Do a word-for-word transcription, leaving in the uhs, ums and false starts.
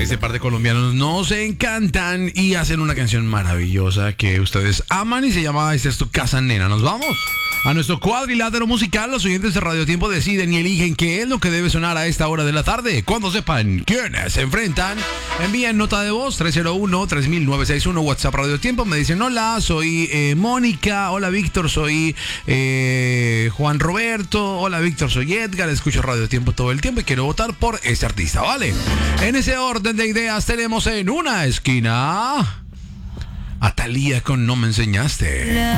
Este par de colombianos nos encantan y hacen una canción maravillosa que ustedes aman y se llama Esta es tu casa, nena. Nos vamos a nuestro cuadrilátero musical. Los oyentes de Radio Tiempo deciden y eligen qué es lo que debe sonar a esta hora de la tarde. Cuando sepan quiénes se enfrentan, envíen nota de voz tres cero uno, tres mil, nueve seis uno, WhatsApp Radio Tiempo. Me dicen: hola, soy eh, Mónica. Hola, Víctor, soy eh, Juan Roberto. Hola, Víctor, soy Edgar. Escucho Radio Tiempo todo el tiempo y quiero votar por este artista, ¿vale? En ese orden de ideas tenemos en una esquina a Thalía con No me enseñaste.